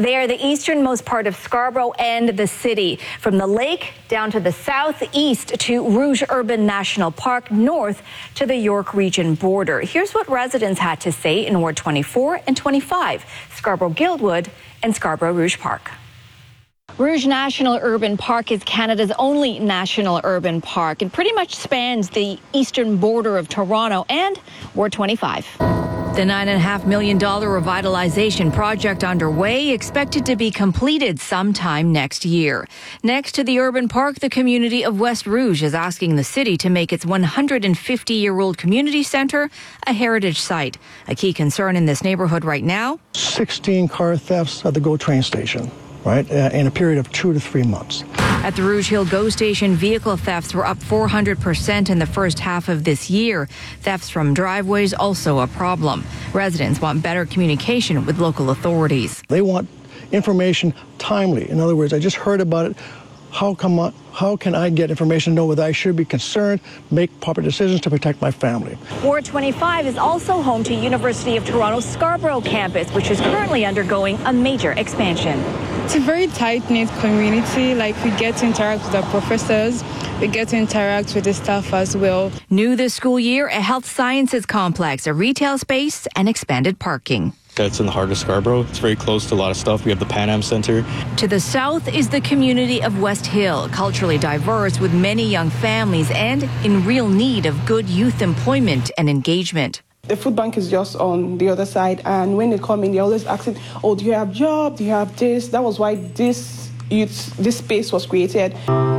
They are the easternmost part of Scarborough and the city, from the lake down to the southeast to Rouge Urban National Park, north to the York Region border. Here's what residents had to say in Ward 24 and 25, Scarborough-Guildwood and Scarborough-Rouge Park. Rouge National Urban Park is Canada's only national urban park and pretty much spans the eastern border of Toronto and Ward 25. The $9.5 million revitalization project underway, expected to be completed sometime next year. Next to the urban park, the community of West Rouge is asking the city to make its 150-year-old community centre a heritage site. A key concern in this neighbourhood right now? 16 car thefts at the GO train station, right, in a period of 2 to 3 months. At the Rouge Hill GO station, vehicle thefts were up 400% in the first half of this year. Thefts from driveways also a problem. Residents want better communication with local authorities. They want information timely. In other words, I just heard about it. How can I get information to know whether I should be concerned, make proper decisions to protect my family? Ward 25 is also home to University of Toronto's Scarborough campus, which is currently undergoing a major expansion. It's a very tight-knit community. Like, we get to interact with our professors, we get to interact with the staff as well. New this school year, a health sciences complex, a retail space, and expanded parking. It's in the heart of Scarborough. It's very close to a lot of stuff. We have the Pan Am Centre. To the south is the community of West Hill, culturally diverse with many young families and in real need of good youth employment and engagement. The food bank is just on the other side, and when they come in, they're always asking, oh, do you have a job? Do you have this? That was why this space was created.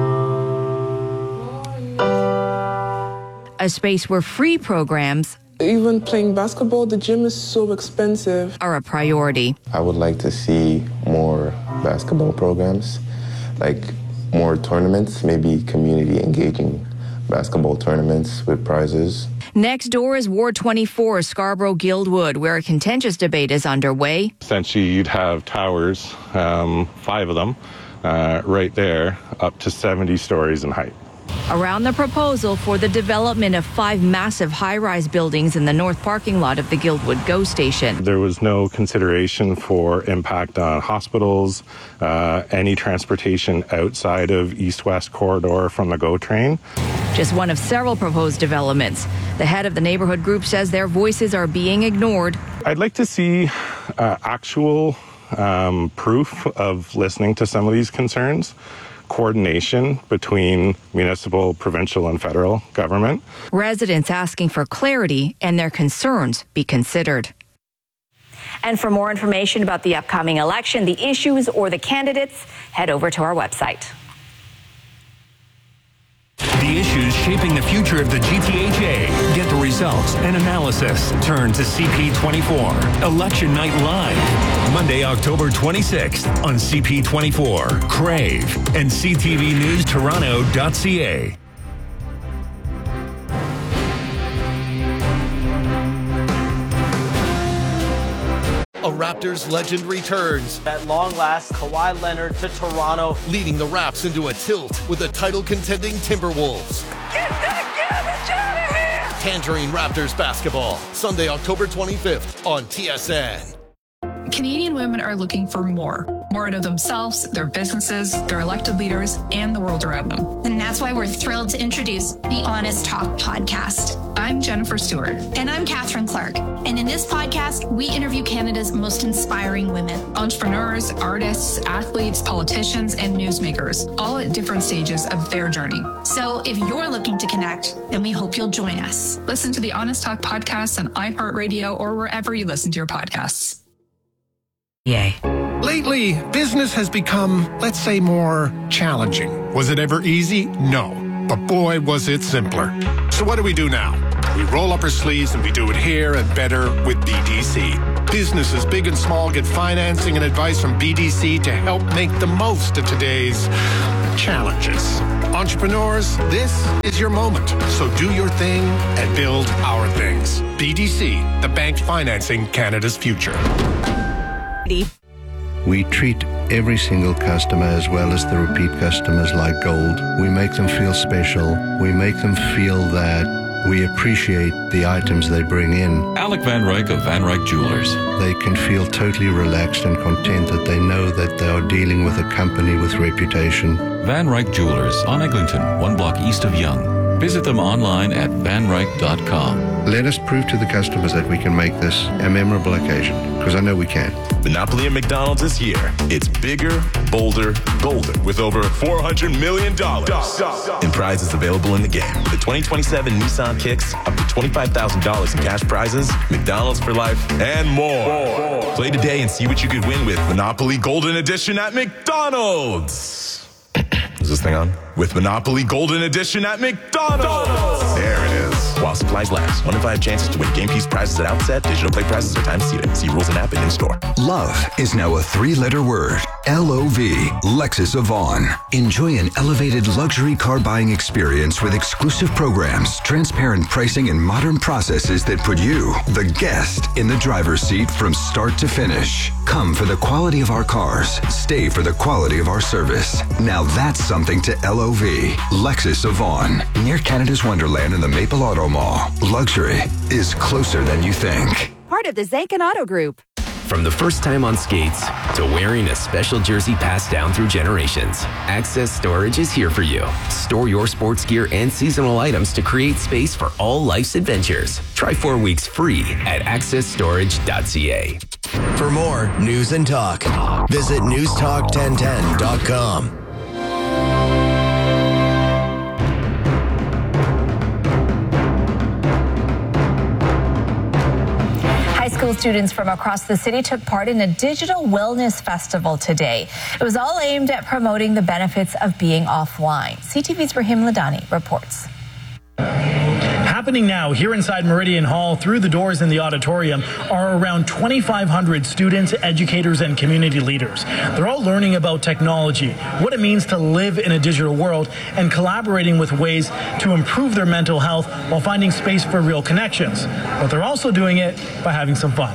A space where free programs, even playing basketball, the gym is so expensive, are a priority. I would like to see more basketball programs, like more tournaments, maybe community engaging basketball tournaments with prizes. Next door is Ward 24, Scarborough-Guildwood, where a contentious debate is underway. Essentially, you'd have towers, 5 of them, right there, up to 70 stories in height. Around the proposal for the development of 5 massive high-rise buildings in the north parking lot of the Guildwood GO station. There was no consideration for impact on hospitals, any transportation outside of east-west corridor from the GO train. Just one of several proposed developments. The head of the neighborhood group says their voices are being ignored. I'd like to see actual proof of listening to some of these concerns. Coordination between municipal, provincial, and federal government. Residents asking for clarity and their concerns be considered. And for more information about the upcoming election, the issues, or the candidates, head over to our website. The issues shaping the future of the GTHA. Get the results and analysis. Turn to CP24. Election Night Live. Monday, October 26th on CP24, Crave, and CTVNewsToronto.ca. A Raptors legend returns. At long last, Kawhi Leonard to Toronto, leading the Raps into a tilt with the title-contending Timberwolves. Get that garbage out of here! Tangerine Raptors basketball, Sunday, October 25th on TSN. Canadian women are looking for more out of themselves, their businesses, their elected leaders, and the world around them. And that's why we're thrilled to introduce the Honest Talk podcast. I'm Jennifer Stewart. And I'm Catherine Clark. And in this podcast, we interview Canada's most inspiring women. Entrepreneurs, artists, athletes, politicians, and newsmakers, all at different stages of their journey. So if you're looking to connect, then we hope you'll join us. Listen to the Honest Talk podcast on iHeartRadio or wherever you listen to your podcasts. Yay. Lately, business has become, let's say, more challenging. Was it ever easy? No. But boy, was it simpler. So what do we do now? We roll up our sleeves and we do it here and better with BDC. Businesses big and small get financing and advice from BDC to help make the most of today's challenges. Entrepreneurs, this is your moment. So do your thing and build our things. BDC, the bank financing Canada's future. We treat every single customer as well as the repeat customers like gold. We make them feel special. We make them feel that We appreciate the items they bring in. Alec Van Ryk of Van Ryk Jewelers. They can feel totally relaxed and content that they know that they are dealing with a company with reputation. Van Ryk Jewelers on Eglinton, 1 block east of Yonge. Visit them online at vanryk.com. Let us prove to the customers that we can make this a memorable occasion, because I know we can. Monopoly at McDonald's is here. It's bigger, bolder, golder, with over $400 million in prizes available in the game. With the 2027 Nissan Kicks, up to $25,000 in cash prizes, McDonald's for life, and more. Play today and see what you could win with Monopoly Golden Edition at McDonald's. Is this thing on? With Monopoly Golden Edition at McDonald's. There it is. While supplies last. 1 in 5 chances to win game piece prizes at outset. Digital play prizes are time seated. See rules and app and in-store. Love is now a 3-letter word. L-O-V. Lexus of Vaughan. Enjoy an elevated luxury car buying experience with exclusive programs, transparent pricing, and modern processes that put you, the guest, in the driver's seat from start to finish. Come for the quality of our cars. Stay for the quality of our service. Now that's something to L-O-V. Lexus of Vaughan. Near Canada's Wonderland in the Maple Auto Mall. Luxury is closer than you think. Part of the Zanken Auto Group. From the first time on skates to wearing a special jersey passed down through generations, Access Storage is here for you. Store your sports gear and seasonal items to create space for all life's adventures. Try 4 weeks free at accessstorage.ca. For more news and talk, visit newstalk1010.com. High school students from across the city took part in a digital wellness festival today. It was all aimed at promoting the benefits of being offline. CTV's Rahim Ladani reports. Happening now here inside Meridian Hall through the doors in the auditorium are around 2,500 students, educators, and community leaders. They're all learning about technology, what it means to live in a digital world, and collaborating with ways to improve their mental health while finding space for real connections. But they're also doing it by having some fun.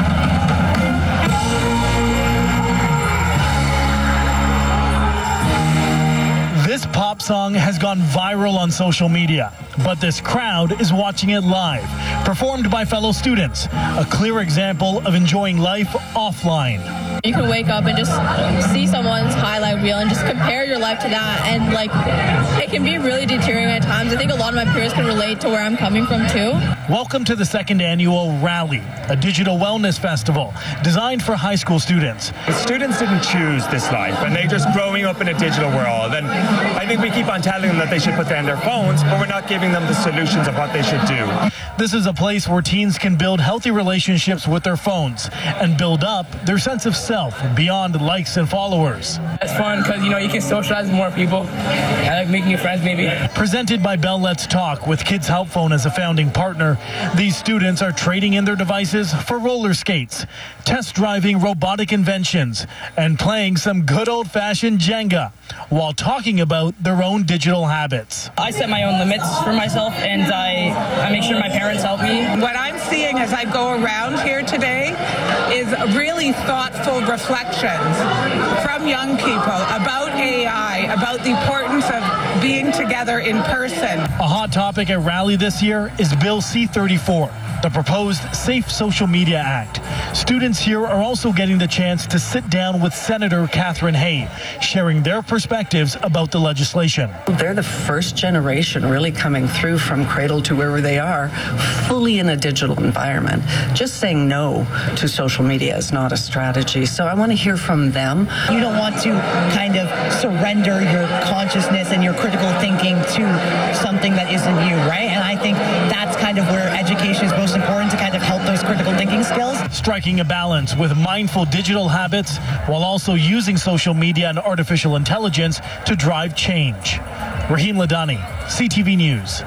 This pop song has gone viral on social media, but this crowd is watching it live, performed by fellow students, a clear example of enjoying life offline. You can wake up and just see someone's highlight reel and just compare your life to that, and like it can be really deteriorating at times. I think a lot of my peers can relate to where I'm coming from too. Welcome to the 2nd annual Rally, a digital wellness festival designed for high school students. The students didn't choose this life, and they're just growing up in a digital world. And I think we keep on telling them that they should put down their phones, but we're not giving them the solutions of what they should do. This is a place where teens can build healthy relationships with their phones and build up their sense of self beyond likes and followers. It's fun because, you can socialize with more people. I like making new friends, maybe. Presented by Bell Let's Talk with Kids Help Phone as a founding partner, these students are trading in their devices for roller skates, test driving robotic inventions, and playing some good old-fashioned Jenga while talking about their own digital habits. I set my own limits for myself, and I make sure my parents help me. What I'm seeing as I go around here today is really thoughtful reflections from young people about AI, about the importance of being together in person. A hot topic at Rally this year is Bill C-34, the proposed Safe Social Media Act. Students here are also getting the chance to sit down with Senator Catherine Hay, sharing their perspectives about the legislation. They're the first generation really coming through from cradle to wherever they are, fully in a digital environment. Just saying no to social media is not a strategy. So I want to hear from them. You don't want to kind of surrender your consciousness and your critical thinking to something that isn't you, right? And I think that's kind of where education is most important, to kind of help those critical thinking skills. Striking a balance with mindful digital habits while also using social media and artificial intelligence to drive change. Rahim Ladani, CTV News.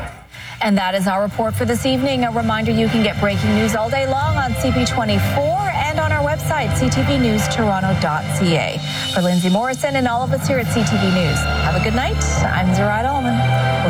And that is our report for this evening. A reminder, you can get breaking news all day long on CP24 and on our website, ctvnewstoronto.ca. For Lindsay Morrison and all of us here at CTV News, have a good night. I'm Zarad Allman. We'll